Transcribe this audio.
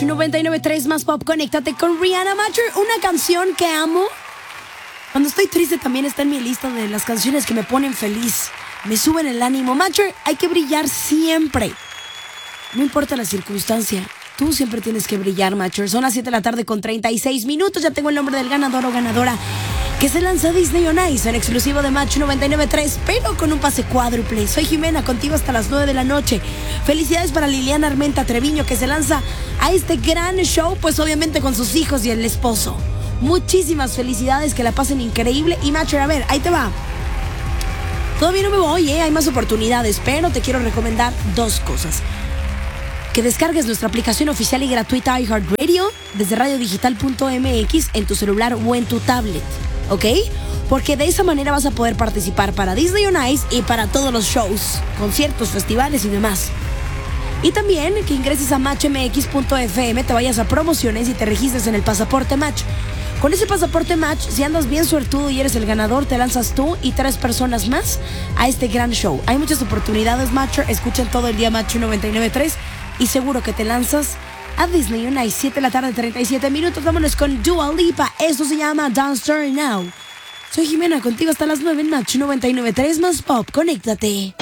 Match 99.3 más pop. Conéctate con Rihanna Matcher, una canción que amo. Cuando estoy triste también está en mi lista de las canciones que me ponen feliz, me suben el ánimo. Matcher, hay que brillar siempre. No importa la circunstancia, tú siempre tienes que brillar, Matcher. Son las 7 de la tarde con 36 minutos. Ya tengo el nombre del ganador o ganadora que se lanza Disney on Ice en exclusivo de Match 99.3, pero con un pase cuádruple. Soy Jimena, contigo hasta las 9 de la noche. Felicidades para Liliana Armenta Treviño, que se lanza a este gran show, pues obviamente con sus hijos y el esposo. Muchísimas felicidades, que la pasen increíble. Y Matcher, a ver, ahí te va. Todavía no me voy, hay más oportunidades, pero te quiero recomendar dos cosas. Que descargues nuestra aplicación oficial y gratuita iHeartRadio desde radiodigital.mx en tu celular o en tu tablet, ¿ok? Porque de esa manera vas a poder participar para Disney on Ice y para todos los shows, conciertos, festivales y demás. Y también que ingreses a matchmx.fm, te vayas a promociones y te registres en el Pasaporte Match. Con ese Pasaporte Match, si andas bien suertudo y eres el ganador, te lanzas tú y 3 personas más a este gran show. Hay muchas oportunidades, Matcher. Escuchen todo el día Match 99.3 y seguro que te lanzas a Disney on Ice. 7 de la tarde, 37 minutos. Vámonos con Dua Lipa. Esto se llama Don't Start Now. Soy Jimena, contigo hasta las 9 en Match 99.3 más pop. Conéctate.